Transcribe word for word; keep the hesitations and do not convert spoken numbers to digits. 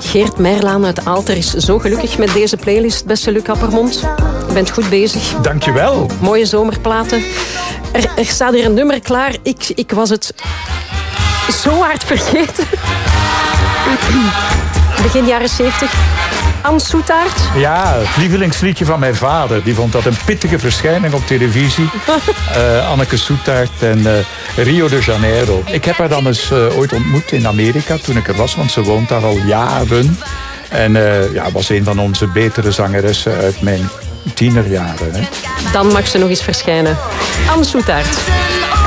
Geert Meirlaan uit Aalter is zo gelukkig met deze playlist, beste Luc Appermond. Je bent goed bezig. Dankjewel. Mooie zomerplaten. Er, er staat hier een nummer klaar. Ik, ik was het zo hard vergeten. Begin jaren zeventig. Anne Soetaert. Ja, het lievelingsliedje van mijn vader. Die vond dat een pittige verschijning op televisie. uh, Anneke Soetaert en uh, Rio de Janeiro. Ik heb haar dan eens uh, ooit ontmoet in Amerika toen ik er was, want ze woont daar al jaren. En uh, ja, was een van onze betere zangeressen uit mijn tienerjaren. Hè. Dan mag ze nog eens verschijnen. Anne Soetaert.